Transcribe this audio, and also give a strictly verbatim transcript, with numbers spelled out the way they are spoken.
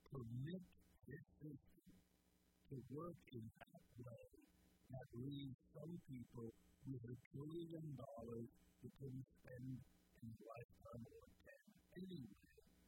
permit this system to work in that way that leaves some people with a trillion dollars they couldn't spend in the lifetime